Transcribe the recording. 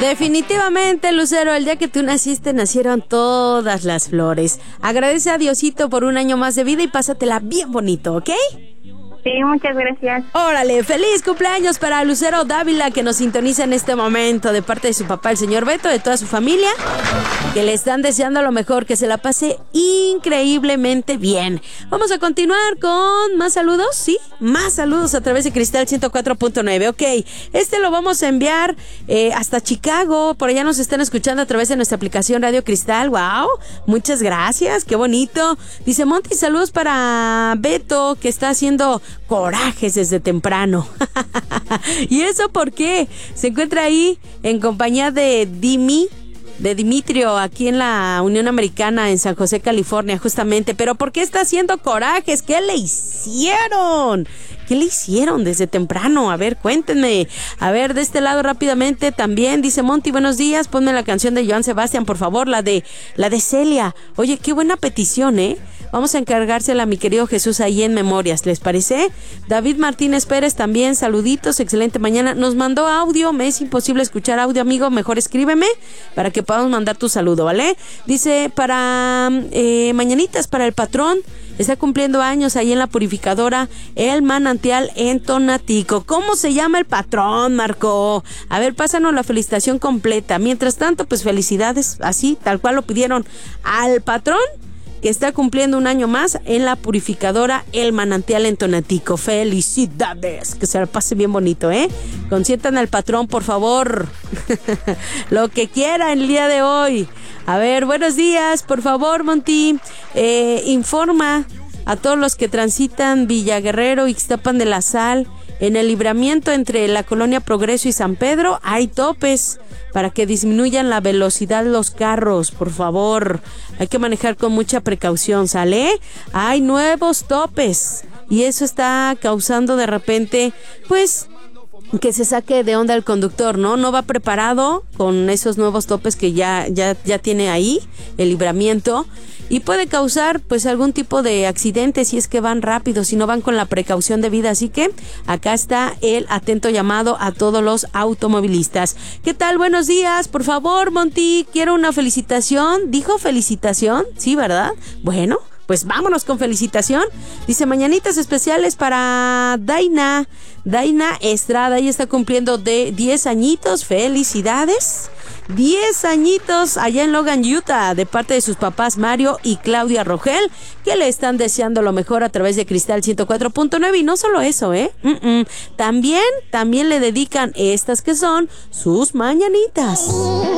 Definitivamente, Lucero, el día que tú naciste nacieron todas las flores. Agradece a Diosito por un año más de vida y pásatela bien bonito, ¿ok? Sí, muchas gracias. Órale, feliz cumpleaños para Lucero Dávila, que nos sintoniza en este momento de parte de su papá, el señor Beto, de toda su familia, que le están deseando lo mejor, que se la pase increíblemente bien. Vamos a continuar con más saludos, ¿sí? Más saludos a través de Cristal 104.9, ok. Lo vamos a enviar hasta Chicago, por allá nos están escuchando a través de nuestra aplicación Radio Cristal. Wow, muchas gracias, qué bonito. Dice Monty, saludos para Beto, que está haciendo corajes desde temprano. ¿Y eso por qué? Se encuentra ahí en compañía de Dimitrio, aquí en la Unión Americana, en San José, California, justamente. ¿Pero por qué está haciendo corajes? ¿Qué le hicieron? ¿Qué le hicieron desde temprano? A ver, cuéntenme. A ver, de este lado rápidamente también dice Monty, buenos días, ponme la canción de Joan Sebastián, por favor, la de Celia. Oye, qué buena petición, ¿eh? Vamos a encargársela a mi querido Jesús ahí en Memorias, ¿les parece? David Martínez Pérez también, saluditos, excelente mañana. Nos mandó audio, me es imposible escuchar audio, amigo, mejor escríbeme para que podamos mandar tu saludo, ¿vale? Dice, para mañanitas para el patrón, está cumpliendo años ahí en la purificadora El Manantial en Tonatico. ¿Cómo se llama el patrón, Marco? A ver, pásanos la felicitación completa. Mientras tanto, pues felicidades, así, tal cual lo pidieron al patrón, que está cumpliendo un año más en la purificadora El Manantial en Tonatico. ¡Felicidades! Que se la pase bien bonito, ¿eh? Consientan al patrón, por favor. Lo que quiera el día de hoy. A ver, buenos días, por favor, Monty. Informa a todos los que transitan Villa Guerrero, Ixtapan de la Sal. En el libramiento entre la Colonia Progreso y San Pedro hay topes para que disminuyan la velocidad de los carros, por favor. Hay que manejar con mucha precaución, ¿sale? Hay nuevos topes y eso está causando de repente, pues, que se saque de onda el conductor, ¿no? No va preparado con esos nuevos topes que ya tiene ahí el libramiento. Y puede causar pues algún tipo de accidente si es que van rápido, si no van con la precaución debida. Así que acá está el atento llamado a todos los automovilistas. ¿Qué tal? Buenos días, por favor, Monty, quiero una felicitación. ¿Dijo felicitación? Sí, ¿verdad? Bueno, pues vámonos con felicitación. Dice, mañanitas especiales para Daina Estrada. Ella está cumpliendo de 10 añitos. Felicidades. 10 añitos allá en Logan, Utah, de parte de sus papás Mario y Claudia Rogel, que le están deseando lo mejor a través de Cristal 104.9. Y no solo eso, También le dedican estas que son sus mañanitas.